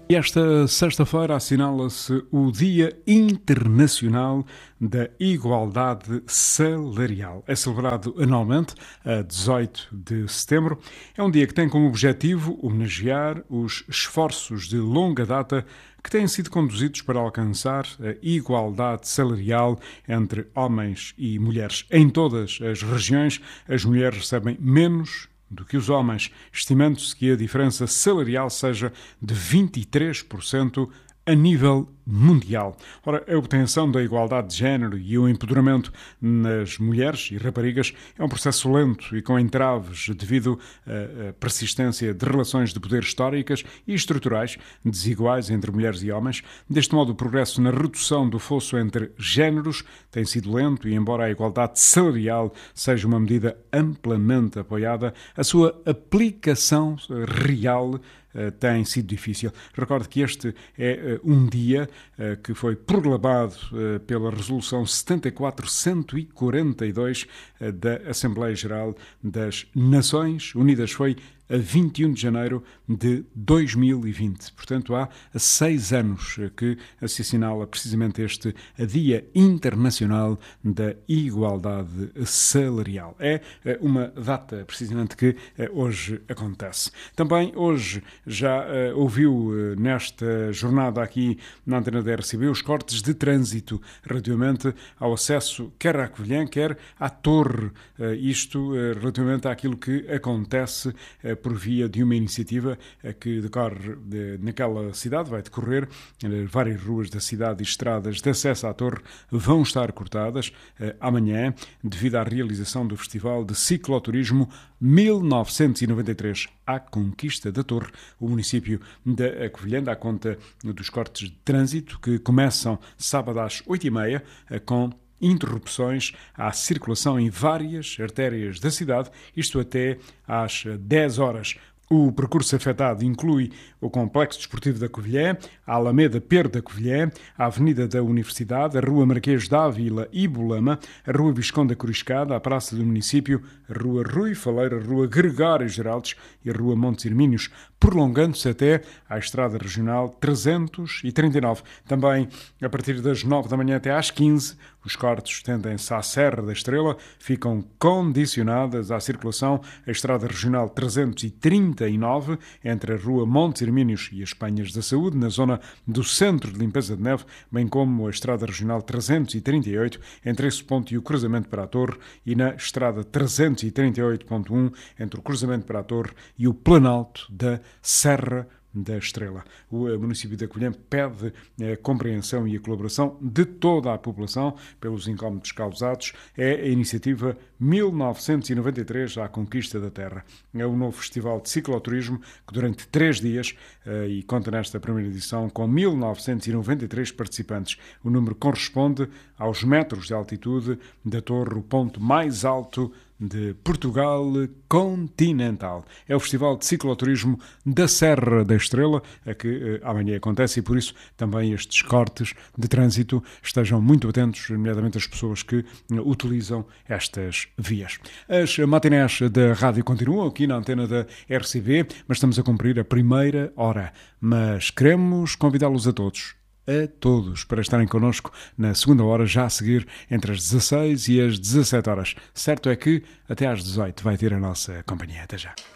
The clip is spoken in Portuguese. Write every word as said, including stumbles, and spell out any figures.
E esta sexta-feira assinala-se o Dia Internacional da Igualdade Salarial. É celebrado anualmente a dezoito de setembro. É um dia que tem como objetivo homenagear os esforços de longa data que têm sido conduzidos para alcançar a igualdade salarial entre homens e mulheres. Em todas as regiões, as mulheres recebem menos do que os homens, estimando-se que a diferença salarial seja de vinte e três por cento a nível mundial. Ora, a obtenção da igualdade de género e o empoderamento nas mulheres e raparigas é um processo lento e com entraves devido à persistência de relações de poder históricas e estruturais desiguais entre mulheres e homens. Deste modo, o progresso na redução do fosso entre géneros tem sido lento e, embora a igualdade salarial seja uma medida amplamente apoiada, a sua aplicação real tem sido difícil. Recordo que este é uh, um dia uh, que foi proclamado uh, pela Resolução setenta e quatro cento e quarenta e dois uh, da Assembleia Geral das Nações Unidas. Foi a vinte e um de janeiro de dois mil e vinte. Portanto, há seis anos que se assinala precisamente este Dia Internacional da Igualdade Salarial. É uma data, precisamente, que hoje acontece. Também hoje já uh, ouviu uh, nesta jornada aqui na antena da R C B os cortes de trânsito relativamente ao acesso quer à Covilhã, quer à Torre. Uh, isto uh, relativamente àquilo que acontece uh, por via de uma iniciativa que decorre de, naquela cidade, vai decorrer, várias ruas da cidade e estradas de acesso à Torre vão estar cortadas eh, amanhã, devido à realização do Festival de Cicloturismo mil novecentos e noventa e três à Conquista da Torre. O município da Covilhã dá conta dos cortes de trânsito que começam sábado às oito e meia eh, com interrupções à circulação em várias artérias da cidade, isto até às dez horas. O percurso afetado inclui o Complexo Desportivo da Covilhã, a Alameda Pedro da Covilhã, a Avenida da Universidade, a Rua Marquês d'Ávila e Bolama, a Rua Visconde da Coriscada, a Praça do Município, a Rua Rui Faleiro, a Rua Gregório Geraldes e a Rua Montes Hermínios, prolongando-se até à Estrada Regional trezentos e trinta e nove. Também, a partir das nove da manhã até às quinze, os cortes estendem-se à Serra da Estrela, ficam condicionadas à circulação a Estrada Regional trezentos e trinta e nove, entre a Rua Montes Hermínios e as Penhas da Saúde, na zona do Centro de Limpeza de Neve, bem como a Estrada Regional trezentos e trinta e oito, entre esse ponto e o cruzamento para a Torre, e na Estrada trezentos e trinta e oito ponto um, entre o cruzamento para a Torre e o Planalto da Serra da Estrela. O município da Covilhã pede a compreensão e a colaboração de toda a população pelos incómodos causados. É a iniciativa mil novecentos e noventa e três à Conquista da Terra. É um novo festival de cicloturismo que durante três dias e conta nesta primeira edição com mil novecentos e noventa e três participantes. O número corresponde aos metros de altitude da torre, o ponto mais alto de Portugal continental. É o Festival de Cicloturismo da Serra da Estrela, a que eh, amanhã acontece, e por isso também estes cortes de trânsito estejam muito atentos, nomeadamente as pessoas que eh, utilizam estas vias. As matinés da rádio continuam aqui na antena da R C B, mas estamos a cumprir a primeira hora. Mas queremos convidá-los a todos a todos para estarem connosco na segunda hora, já a seguir entre as dezasseis e as dezassete horas. Certo é que até às dezoito vai ter a nossa companhia. Até já.